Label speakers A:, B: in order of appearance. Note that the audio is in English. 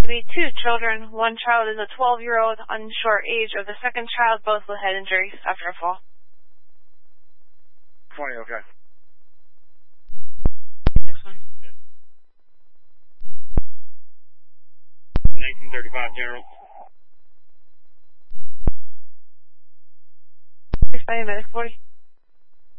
A: be 2 children. One child is a 12-year-old unsure age of the second child, both with head injuries after a fall.
B: 20, okay.
A: Next one.
B: 1935, General.
A: 6 by medic 40.